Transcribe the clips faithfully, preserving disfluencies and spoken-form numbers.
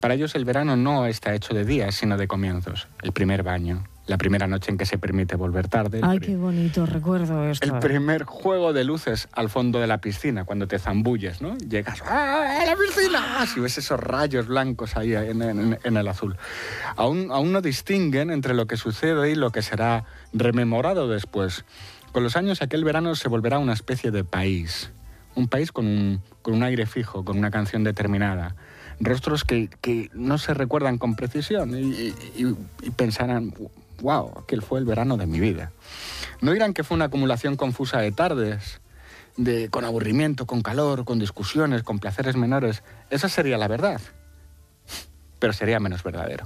Para ellos el verano no está hecho de días, sino de comienzos. El primer baño, la primera noche en que se permite volver tarde. Ay, qué bonito, recuerdo esto. El primer juego de luces al fondo de la piscina, cuando te zambulles, ¿no? Llegas, ¡ah, a la piscina! Si ves esos rayos blancos ahí en, en, en el azul. Aún, aún no distinguen entre lo que sucede y lo que será rememorado después. Con los años, aquel verano se volverá una especie de país. Un país con un, con un aire fijo, con una canción determinada. Rostros que, que no se recuerdan con precisión y, y, y pensarán, wow, aquel fue el verano de mi vida. No dirán que fue una acumulación confusa de tardes, de, con aburrimiento, con calor, con discusiones, con placeres menores. Esa sería la verdad, pero sería menos verdadero.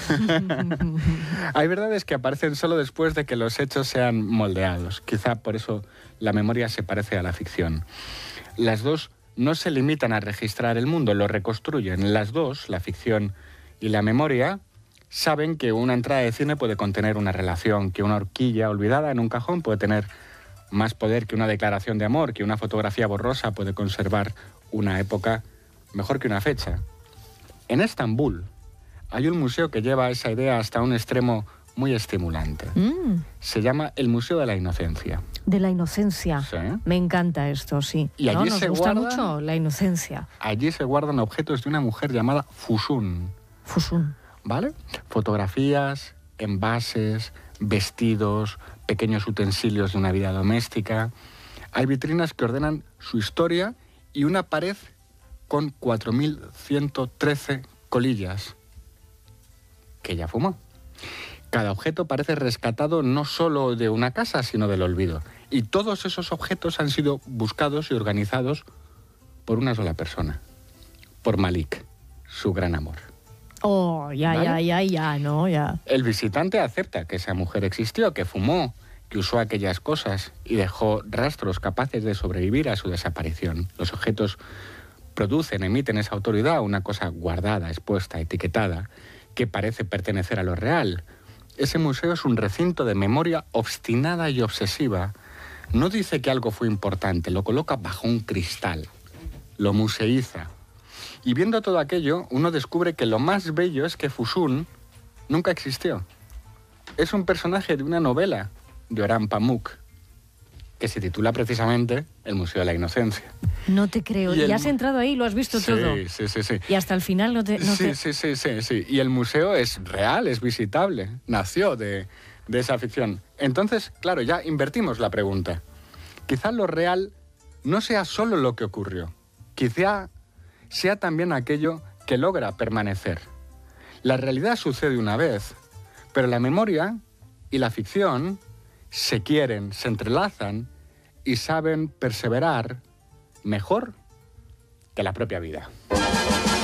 Hay verdades que aparecen solo después de que los hechos sean moldeados. Quizá por eso la memoria se parece a la ficción. Las dos no se limitan a registrar el mundo, lo reconstruyen. Las dos, la ficción y la memoria, saben que una entrada de cine puede contener una relación, que una horquilla olvidada en un cajón puede tener más poder que una declaración de amor, que una fotografía borrosa puede conservar una época mejor que una fecha. En Estambul hay un museo que lleva esa idea hasta un extremo muy estimulante. Mm. Se llama el Museo de la Inocencia. De la inocencia. Sí. Me encanta esto, sí. Y allí ¿No? Nos se gusta guardan, mucho la inocencia. Allí se guardan objetos de una mujer llamada Fusun. Fusun. ¿Vale? Fotografías, envases, vestidos, pequeños utensilios de una vida doméstica. Hay vitrinas que ordenan su historia y una pared con cuatro mil ciento trece colillas que ella fumó. Cada objeto parece rescatado no solo de una casa, sino del olvido. Y todos esos objetos han sido buscados y organizados por una sola persona, por Malik, su gran amor. Oh, ya, ¿vale? ya, ya, ya, no, ya. El visitante acepta que esa mujer existió, que fumó, que usó aquellas cosas y dejó rastros capaces de sobrevivir a su desaparición. Los objetos producen, emiten esa autoridad, una cosa guardada, expuesta, etiquetada, que parece pertenecer a lo real. Ese museo es un recinto de memoria obstinada y obsesiva. No dice que algo fue importante, lo coloca bajo un cristal, lo museiza. Y viendo todo aquello, uno descubre que lo más bello es que Fusun nunca existió. Es un personaje de una novela de Orhan Pamuk, que se titula precisamente El Museo de la Inocencia. No te creo. Y el... ¿Ya has entrado ahí? ¿Lo has visto sí, todo? Sí, sí, sí. Y hasta el final no te... No sí, te... sí, sí, sí, sí. Y el museo es real, es visitable. Nació de, de esa ficción. Entonces, claro, ya invertimos la pregunta. Quizá lo real no sea solo lo que ocurrió. Quizá sea también aquello que logra permanecer. La realidad sucede una vez, pero la memoria y la ficción se quieren, se entrelazan y saben perseverar mejor que la propia vida.